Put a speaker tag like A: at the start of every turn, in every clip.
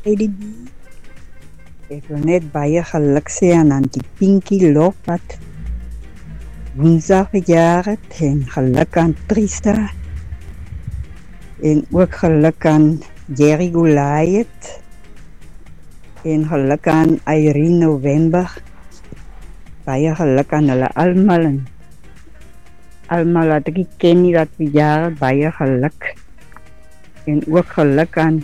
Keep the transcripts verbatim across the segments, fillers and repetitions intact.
A: Lady B. Ek wil net baie geluk sê aan Auntie Pinky Lop wat woensdag verjaar het en geluk aan Trista en ook geluk aan Jerry Goliath en geluk aan Irene November. Baie geluk aan hulle almal en almal wat ek ken nie wat verjaar, baie geluk. En ook geluk aan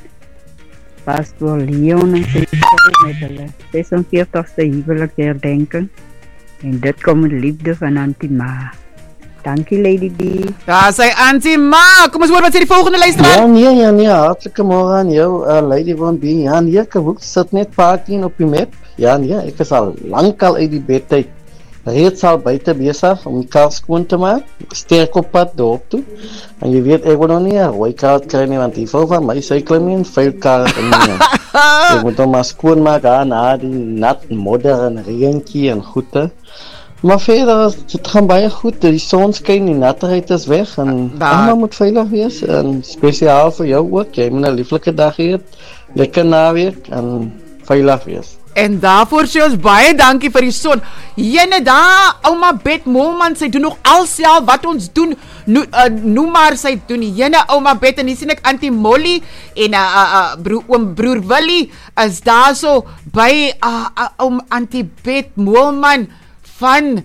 A: Pastor Leon en sy vrou met hulle ses en veertigste huwelijkse herdenking. En dit kom met liefde van Auntie Ma. Dankie Lady B.
B: Daar sê Auntie Ma. Kom ons hoor wat sê die volgende luisteraar.
C: Ja nee, ja nee, hartelike môre aan jou uh, Lady Von B. Ja nee, ek sit net partying op die map. Ja nee, ek is al lank al uit die bed uit. Reeds al buite besig om die kar skoon te maak. Sterk op pad dorp toe. En jy weet, ek wil nog nie 'n rooi kaart kry nie, want die vrou van my sykle nie en veel kar in nie. Ek moet dan maar skoon maak aan na die nat modder en reentjie en goede. Maar verder, het gaan baie goed. Die son skyn, die natterheid is weg en almal moet veilig wees. En spesiaal vir jou ook. Jy moet 'n lieflike dag hê, lekker naweek en veilig wees.
B: En daarvoor sê ons baie dankie vir die son. Jene daar, ouma Bet Molman, sy doen nog alself wat ons doen. No, uh, noem maar sy doen. Jene ouma Bet en hier sien ek Auntie Molly en uh, uh, uh, broer, oom broer Willie is daar so by uh, uh, oom Auntie Bet Molman van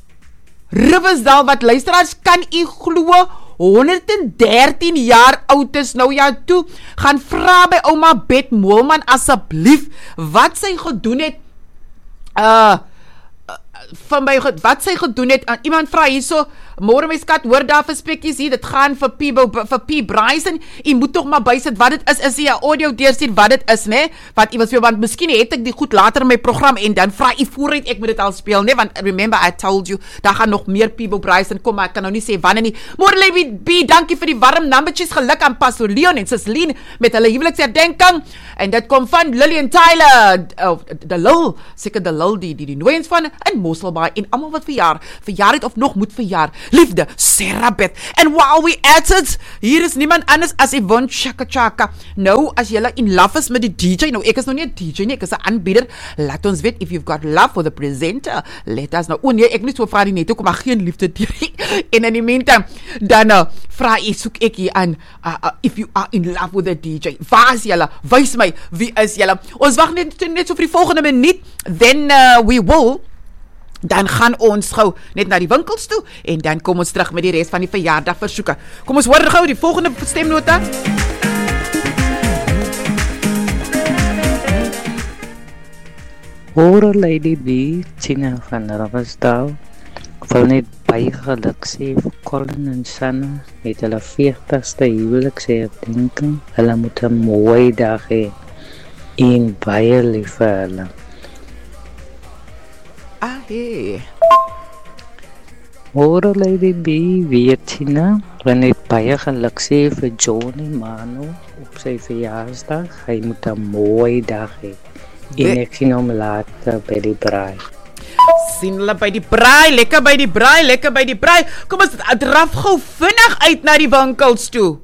B: Riversdal wat luisteraars kan u glo honderd en dertien jaar oud is nou ja toe, gaan vra by ouma Bet Molman asseblief wat sy gedoen het uh, uh van my, wat sy gedoen het, uh, iemand vra hierso, môre my skat, hoor daar vir spekkies hier, dit gaan vir P, vir P. Bryson, jy moet toch maar bysit wat dit is, is jy 'n audio deurstuur wat dit is, ne, wat jy wil speel, want miskien het ek die goed later in my program, en dan vra jy vooruit, ek moet dit al speel, ne, want remember I told you, daar gaan nog meer P. Bryson kom, maar ek kan nou nie sê wanneer nie, môre Lady B, dankie vir die warm numbertjies, geluk aan Pastor Leon en Sis Lien, met hulle huweliksherdenking, en dit kom van Lillian Tyler, oh, de Lil, seker de Lil, die, die, die nooiens van, in Mosselbaai, en allemaal wat verjaar, verjaar het of nog moet verjaar, liefde, Sarah Beth, and while we at it, hier is niemand anders as Yvonne Chaka Chaka, nou, as jylle in love is met die D J, nou, ek is nou nie een D J nie, ek is een aanbieder, laat ons weet, if you've got love for the presenter, let us know, oh nee, ek nie so vraag die net, ook maar geen liefde dier, en in die meantime, dan, uh, vraag ek, soek ek hier aan, uh, uh, if you are in love with the D J, waar is jylle, wys my, wie is jylle, ons wacht net, net so vir die volgende minuut, then uh, we will, dan gaan ons gauw net na die winkels toe, en dan kom ons terug met die rest van die verjaardag versoeken. Kom ons hoor gauw die volgende stemnota.
D: Hoor Lady B, Tina van Riversdal, ek wil net baie geluk sê vir Colin en Sanne, met hulle veertigste huwelikse herdenking, hulle moet 'n mooi dag hê, en baie lief vir hulle.
B: Ah, hey.
D: Hoor Lady B, weer Tina, wil net baie geluk sê vir Johnny Mano op sy verjaarsdag, hy moet 'n mooi dag hê, en ek sien hom later by die braai.
B: Sien hulle by die braai, lekker by die braai, lekker by die braai, kom ons draf gauw vinnig uit na die winkels toe.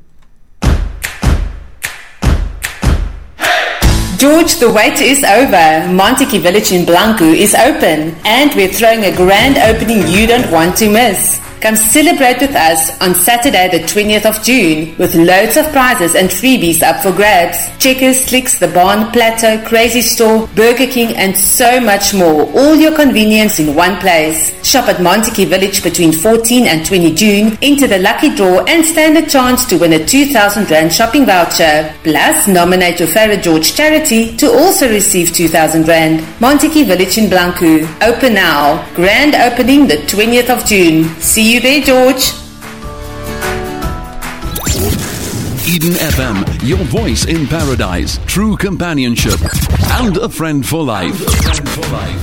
E: George, the wait is over. Montague Village in Blanco is open, and we're throwing a grand opening you don't want to miss. Come celebrate with us on Saturday the twentieth of June with loads of prizes and freebies up for grabs. Checkers, Slicks, The Barn, Plateau, Crazy Store, Burger King and so much more. All your convenience in one place. Shop at Montague Village between fourteenth and twentieth June, enter the lucky draw and stand a chance to win a two thousand rand shopping voucher. Plus, nominate your favorite George charity to also receive two thousand rand. Montague Village in Blanco. Open now. Grand opening the twentieth of June. See you there, George.
F: Eden F M, your voice in paradise, true companionship, and a friend for life. And a friend for life.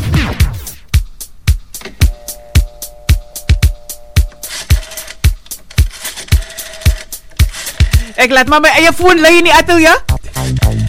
B: Ek laat maar my eie foon lei in die ateljee.